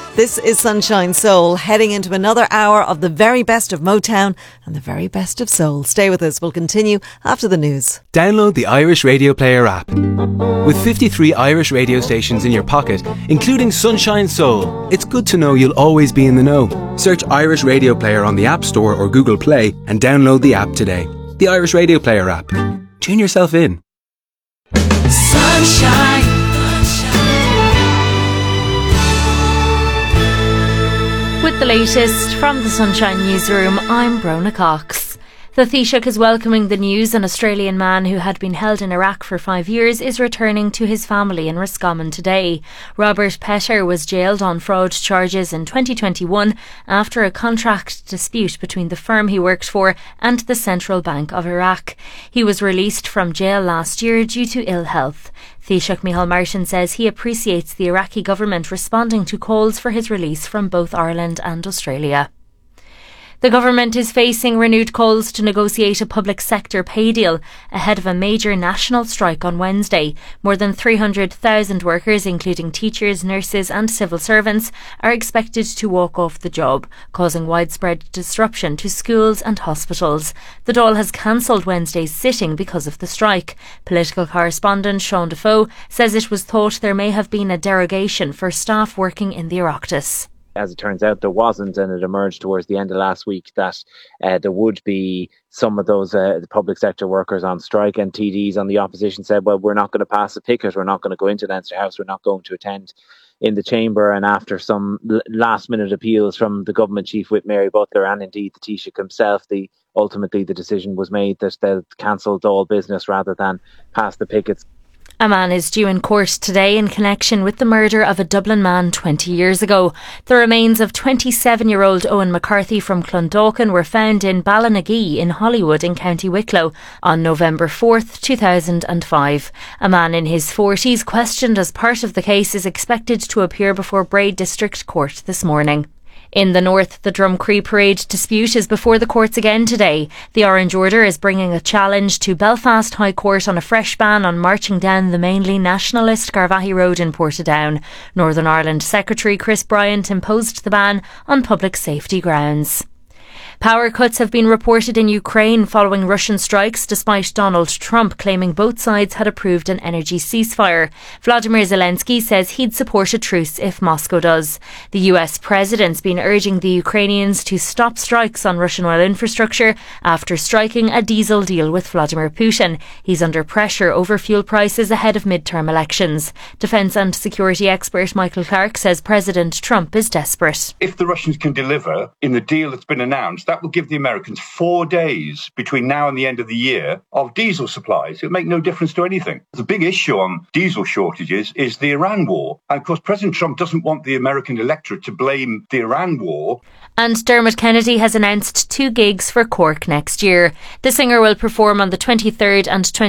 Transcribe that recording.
This is Sunshine Soul, heading into another hour of the very best of Motown and the very best of soul. Stay with us. We'll continue after the news. Download the Irish Radio Player app. With 53 Irish radio stations in your pocket, including Sunshine Soul, it's good to know you'll always be in the know. Search Irish Radio Player on the App Store or Google Play and download the app today. The Irish Radio Player app. Tune yourself in. Sunshine. With the latest from the Sunshine Newsroom, I'm Brona Cox. The Taoiseach is welcoming the news an Australian man who had been held in Iraq for 5 years is returning to his family in Roscommon today. Robert Petter was jailed on fraud charges in 2021 after a contract dispute between the firm he worked for and the Central Bank of Iraq. He was released from jail last year due to ill health. Taoiseach Micheál Martin says he appreciates the Iraqi government responding to calls for his release from both Ireland and Australia. The government is facing renewed calls to negotiate a public sector pay deal ahead of a major national strike on Wednesday. More than 300,000 workers, including teachers, nurses and civil servants, are expected to walk off the job, causing widespread disruption to schools and hospitals. The Dáil has cancelled Wednesday's sitting because of the strike. Political correspondent Sean Defoe says it was thought there may have been a derogation for staff working in the Oireachtas. As it turns out, there wasn't, and it emerged towards the end of last week that there would be some of those the public sector workers on strike, and TDs on the opposition said, well, we're not going to pass a picket, we're not going to go into Leinster House, we're not going to attend in the chamber. And after some last-minute appeals from the government chief whip Mary Butler and indeed the Taoiseach himself, ultimately the decision was made that they'll cancel all business rather than pass the pickets. A man is due in court today in connection with the murder of a Dublin man 20 years ago. The remains of 27-year-old Owen McCarthy from Clondalkin were found in Ballynagee in Hollywood in County Wicklow on November 4th, 2005. A man in his 40s questioned as part of the case is expected to appear before Bray District Court this morning. In the north, the Drumcree Parade dispute is before the courts again today. The Orange Order is bringing a challenge to Belfast High Court on a fresh ban on marching down the mainly nationalist Garvaghey Road in Portadown. Northern Ireland Secretary Chris Bryant imposed the ban on public safety grounds. Power cuts have been reported in Ukraine following Russian strikes, despite Donald Trump claiming both sides had approved an energy ceasefire. Vladimir Zelensky says he'd support a truce if Moscow does. The US president's been urging the Ukrainians to stop strikes on Russian oil infrastructure after striking a diesel deal with Vladimir Putin. He's under pressure over fuel prices ahead of midterm elections. Defence and security expert Michael Clark says President Trump is desperate. If the Russians can deliver in the deal that's been announced, that will give the Americans 4 days between now and the end of the year of diesel supplies. It'll make no difference to anything. The big issue on diesel shortages is the Iran war. And of course, President Trump doesn't want the American electorate to blame the Iran war. And Dermot Kennedy has announced 2 gigs for Cork next year. The singer will perform on the 23rd and